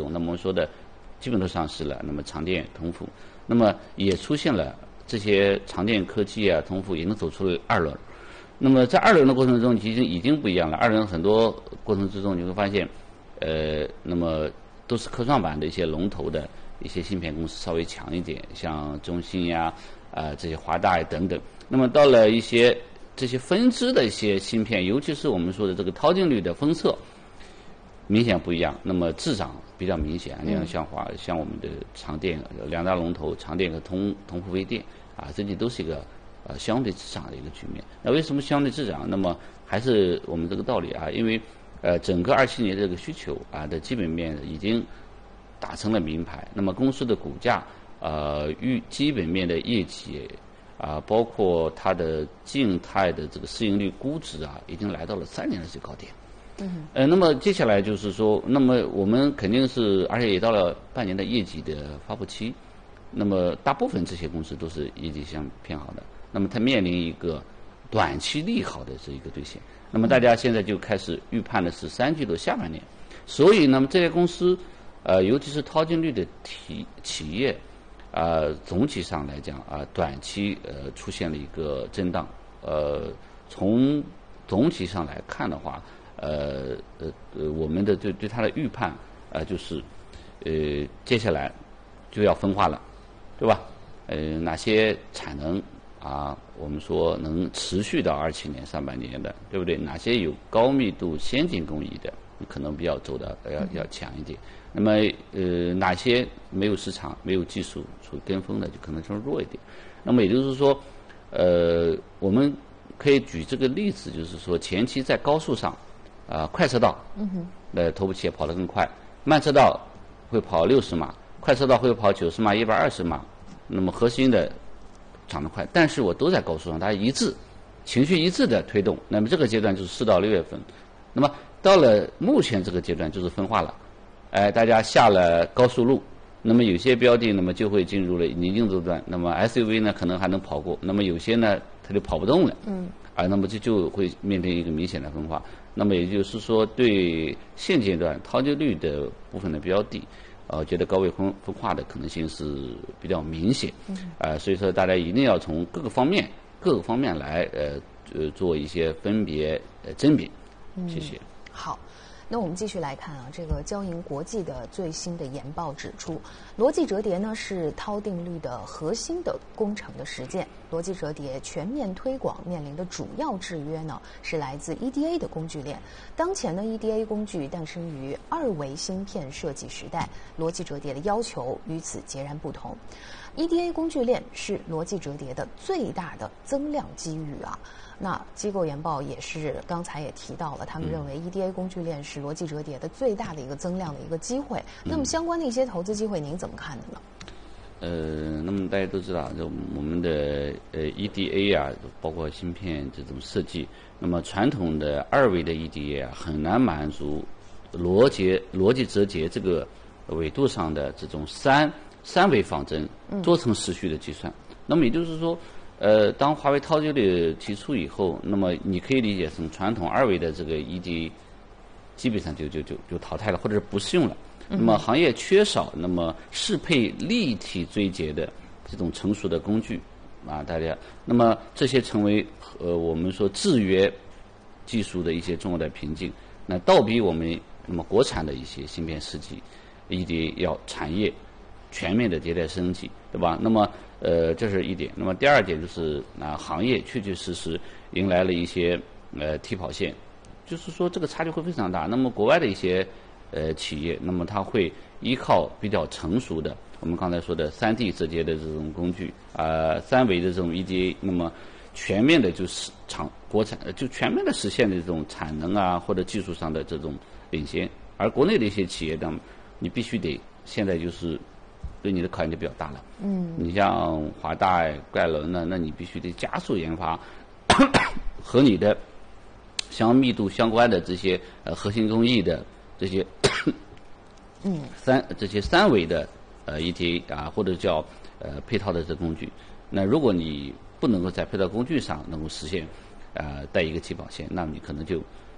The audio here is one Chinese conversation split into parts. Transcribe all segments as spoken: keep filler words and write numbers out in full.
种，那么我们说的基本都上市了。那么长电、同孚，那么也出现了这些长电科技啊、同孚已经走出了二轮。那么在二轮的过程中，其实已经不一样了。二轮很多过程之中，你会发现，呃，那么都是科创板的一些龙头的一些芯片公司稍微强一点，像中芯呀、啊、呃、这些华大呀等等。那么到了一些这些分支的一些芯片，尤其是我们说的这个套进率的封测，明显不一样。那么滞涨比较明显，你看像华、像我们的长电两大龙头，长电和同同孚微电啊，这些都是一个呃相对滞涨的一个局面。那为什么相对滞涨？那么还是我们这个道理啊，因为呃整个二七年这个需求啊的基本面已经打成了名牌。那么公司的股价呃预基本面的业绩啊，包括它的静态的这个市盈率估值啊，已经来到了三年的最高点。嗯，呃，那么接下来就是说，那么我们肯定是，而且也到了半年的业绩的发布期，那么大部分这些公司都是业绩相偏好的，那么它面临一个短期利好的这一个兑现，那么大家现在就开始预判的是三季度下半年，所以那么这些公司，呃，尤其是套进率的企企业，啊、呃，总体上来讲啊、呃，短期呃出现了一个震荡，呃，从总体上来看的话。呃呃呃，我们的对对它的预判，呃，就是，呃，接下来就要分化了，对吧？呃，哪些产能啊，我们说能持续到二七年上半年的，对不对？哪些有高密度先进工艺的，可能比较走的要要强一点。那么呃，哪些没有市场、没有技术处于跟风的，就可能稍微弱一点。那么也就是说，呃，我们可以举这个例子，就是说前期在高速上。啊、呃，快车道，嗯哼，呃，头部企业跑得更快，慢车道会跑六十码，快车道会跑九十码、一百二十码，那么核心的涨得快，但是我都在高速上，大家一致，情绪一致的推动，那么这个阶段就是四到六月份，那么到了目前这个阶段就是分化了，哎、呃，大家下了高速路，那么有些标的那么就会进入了宁静阶段，那么 S U V 呢可能还能跑过，那么有些呢它就跑不动了，嗯，啊，那么这就会面临一个明显的分化。那么也就是说，对现阶段套进率的部分的标的，呃，觉得高位分分化的可能性是比较明显，啊、呃，所以说大家一定要从各个方面各个方面来呃呃做一些分别呃甄别。谢谢。 嗯、好。那我们继续来看啊，这个交银国际的最新的研报指出，逻辑折叠呢是套定律的核心的工程的实践。逻辑折叠全面推广面临的主要制约呢，是来自 E D A 的工具链。当前呢 ，E D A 工具诞生于二维芯片设计时代，逻辑折叠的要求与此截然不同。E D A 工具链是逻辑折叠的最大的增量机遇啊。那机构研报也是刚才也提到了，他们认为 E D A 工具链是逻辑折叠的最大的一个增量的一个机会。那么相关的一些投资机会，您怎么看的呢？ 呃，那么大家都知道，就我们的呃 E D A 啊，包括芯片这种设计，那么传统的二维的 E D A 啊，很难满足逻辑逻辑折叠这个纬度上的这种三三维方针多层时序的计算。嗯、那么也就是说。呃，当华为套进率提出以后，那么你可以理解成传统二维的这个 E D A 基本上就就就就淘汰了，或者是不适用了。那么行业缺少那么适配立体追截的这种成熟的工具啊，大家，那么这些成为呃我们说制约技术的一些重要的瓶颈。那倒比我们那么国产的一些芯片设计 E D A 要产业全面的迭代升级，对吧？那么呃，这是一点。那么第二点就是啊，行业确确实实迎来了一些呃起跑线，就是说这个差距会非常大。那么国外的一些呃企业，那么它会依靠比较成熟的我们刚才说的三 D 折叠的这种工具啊、呃，三维的这种 E D A， 那么全面的就是厂国产就全面的实现的这种产能啊或者技术上的这种领先。而国内的一些企业呢，你必须得现在就是对你的考验就比较大了。嗯，你像华大、盖伦呢，那你必须得加速研发和你的相密度相关的这些呃核心工艺的这些嗯三这些三维的呃 E T A 啊，或者叫呃配套的这工具。那如果你不能够在配套工具上能够实现呃带一个起跑线，那你可能就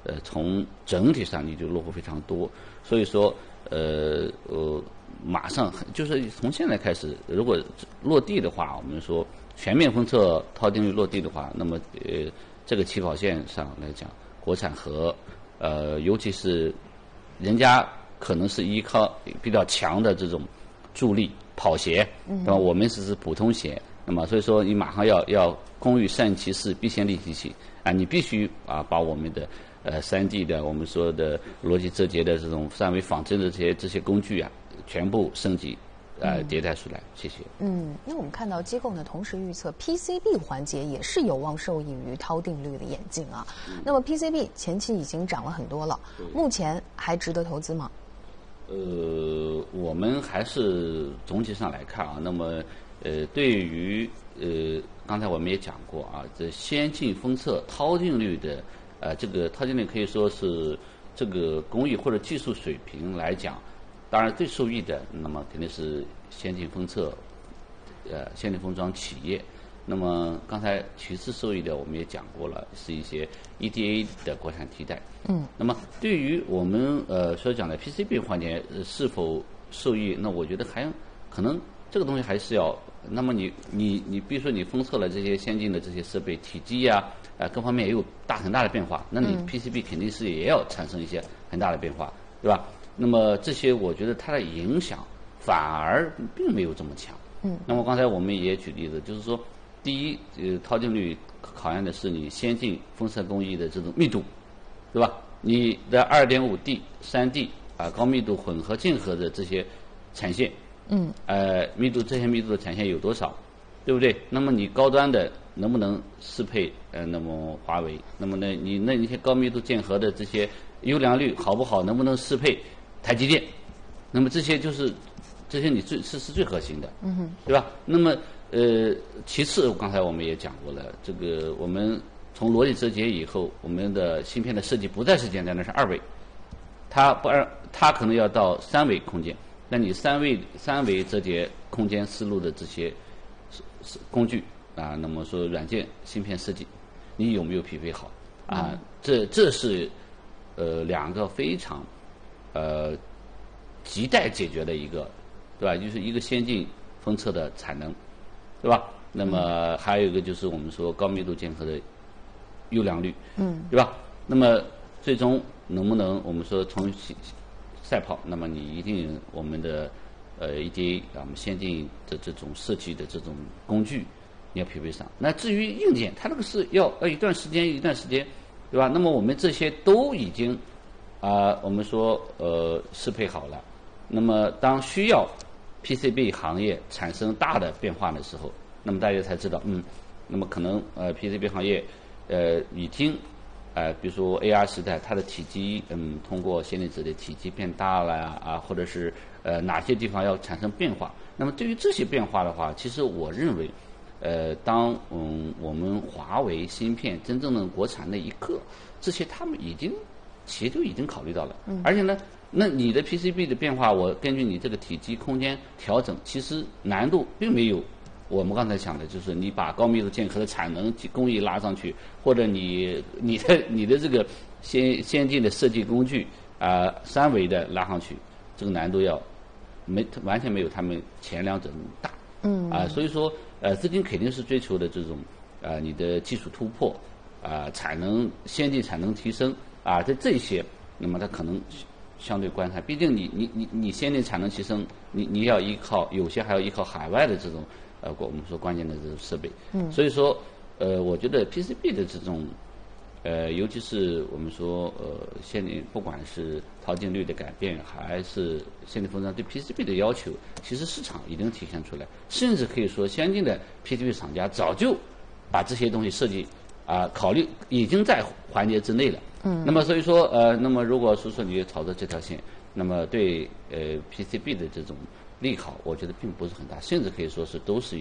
呃，从整体上你就落后非常多。所以说，呃呃，马上就是从现在开始，如果落地的话，我们说全面封测套定律落地的话，那么呃，这个起跑线上来讲，国产和呃，尤其是人家可能是依靠比较强的这种助力跑鞋，对吧？我们只是普通鞋，那么所以说你马上要要工欲善其事，必先利其器啊，你必须啊把我们的呃三 D 的我们说的逻辑折叠的这种三维仿真的这些这些工具啊，全部升级。呃，迭代出来，谢谢。 嗯，因为我们看到机构呢，同时预测 P C B 环节也是有望受益于涛定律的演进啊。嗯、那么 P C B 前期已经涨了很多了，目前还值得投资吗？ 呃，我们还是总体上来看啊，那么呃，对于呃，刚才我们也讲过啊，这先进封测涛定律的呃，这个涛定律可以说是这个工艺或者技术水平来讲。当然，最受益的，那么肯定是先进封测，呃，先进封装企业。那么刚才其次受益的，我们也讲过了，是一些 E D A 的国产替代。 嗯。 那么对于我们呃所讲的 P C B 环节、呃、是否受益，那我觉得还可能这个东西还是要。那么你你你，比如说你封测了这些先进的这些设备，体积呀、啊，呃，各方面也有大很大的变化，那你 P C B 肯定是也要产生一些很大的变化，对吧？那么这些，我觉得它的影响反而并没有这么强。 嗯。 那么刚才我们也举例子，就是说，第一，呃，涛定律考验的是你先进封测工艺的这种密度，对吧？你的 二点五 D、三 D 啊，高密度混合竞合的这些产线， 嗯。 呃，密度这些密度的产线有多少，对不对？那么你高端的能不能适配呃，那么华为？那么呢，你那一些高密度键合的这些优良率好不好？能不能适配台积电？那么这些就是这些你最是是最核心的， 嗯哼， 对吧？那么呃，其次刚才我们也讲过了，这个我们从逻辑折叠以后，我们的芯片的设计不再是简单的是二维，它不二，它可能要到三维空间。那你三维三维折叠空间思路的这些工具啊，那么说软件芯片设计，你有没有匹配好啊？嗯、这这是呃两个非常呃亟待解决的一个，对吧？就是一个先进封测的产能，对吧？那么还有一个就是我们说高密度键合的优良率， 嗯， 对吧？那么最终能不能我们说从赛跑，那么你一定我们的呃 E D A 啊，我们先进的这种设计的这种工具你要匹配上。那至于硬件，它这个是要要一段时间一段时间，对吧？那么我们这些都已经啊、呃，我们说呃适配好了。那么当需要 P C B 行业产生大的变化的时候，那么大家才知道，嗯，那么可能呃 P C B 行业呃已经呃比如说 A R 时代它的体积嗯通过先进折叠体积变大了啊，或者是呃哪些地方要产生变化。那么对于这些变化的话，其实我认为呃当嗯我们华为芯片真正的国产那一刻，这些他们已经企业就已经考虑到了， 嗯， 而且呢。那你的 P C B 的变化，我根据你这个体积空间调整，其实难度并没有我们刚才讲的，就是你把高密度键合的产能工艺拉上去，或者你你的你的这个先先进的设计工具啊、呃、三维的拉上去，这个难度要没完全没有他们前两者那么大。 嗯啊、呃，所以说呃资金肯定是追求的这种啊、呃、你的技术突破啊、呃、产能先进产能提升啊这、呃、这些，那么它可能。相对观察，毕竟你你你你先进产能提升，你你要依靠有些还要依靠海外的这种呃我们说关键的这种设备， 嗯， 所以说呃我觉得 P C B 的这种呃尤其是我们说呃现在不管是淘金率的改变，还是先进封装对 P C B 的要求，其实市场已经体现出来，甚至可以说先进的 P C B 厂家早就把这些东西设计啊、呃、考虑已经在环节之内了。 嗯， 那么所以说呃，那么如果说说你朝着这条线，那么对呃 P C B 的这种利好，我觉得并不是很大，甚至可以说是都是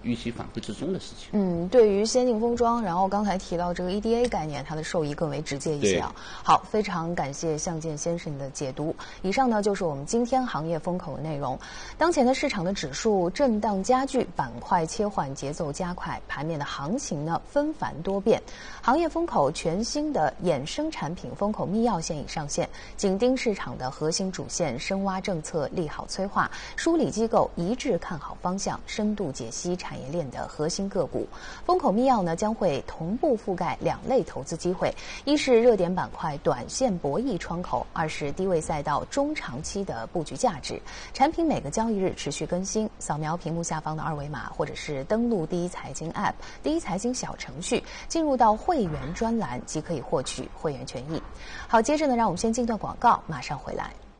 预期反馈之中的事情。 嗯，对于先进封装，然后刚才提到这个 E D A 概念，它的受益更为直接一些啊。好，非常感谢向建先生的解读。以上呢就是我们今天行业风口的内容。当前的市场的指数震荡加剧，板块切换节奏加快，盘面的行情呢纷繁多变。行业风口全新的衍生产品风口密钥现已上线，紧盯市场的核心主线，深挖政策利好催化，梳理机构一致看好方向，深度解析产业链的核心个股。风口密钥呢将会同步覆盖两类投资机会，一是热点板块短线博弈窗口，二是低位赛道中长期的布局价值。产品每个交易日持续更新，扫描屏幕下方的二维码，或者是登录第一财经 App、第一财经小程序，进入到会员专栏即可以获取会员权益。好，接着呢，让我们先进段广告，马上回来。